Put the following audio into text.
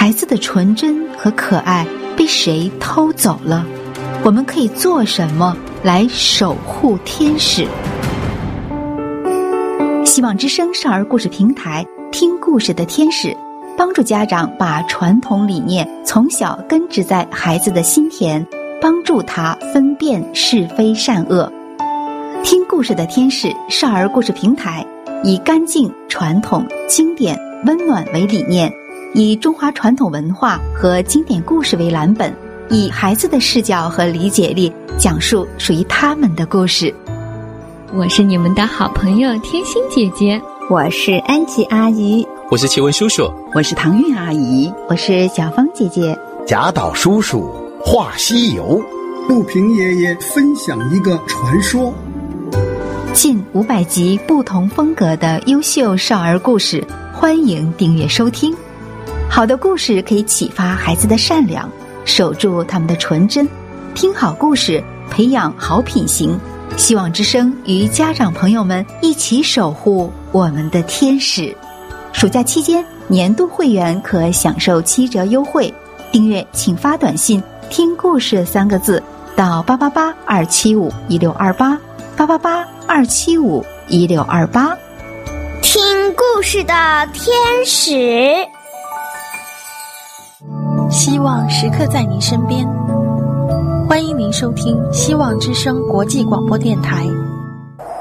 孩子的纯真和可爱被谁偷走了？我们可以做什么来守护天使？希望之声少儿故事平台听故事的天使，帮助家长把传统理念从小根植在孩子的心田，帮助他分辨是非善恶。听故事的天使少儿故事平台以干净、传统、经典、温暖为理念，以中华传统文化和经典故事为蓝本，以孩子的视角和理解力讲述属于他们的故事。 我是你们的好朋友天心姐姐， 我是安琪阿姨， 我是奇文叔叔， 我是唐韵阿姨， 我是小芳姐姐。 贾岛叔叔话西游， 陆平爷爷分享一个传说。 近500集不同风格的优秀少儿故事，欢迎订阅收听。好的故事可以启发孩子的善良，守住他们的纯真，听好故事，培养好品行。希望之声与家长朋友们一起守护我们的天使。暑假期间，年度会员可享受7折优惠，订阅请发短信听故事3个字到888-275-1628 888-275-1628。 听故事的天使， 希望时刻在您身边。欢迎您收听希望之声国际广播电台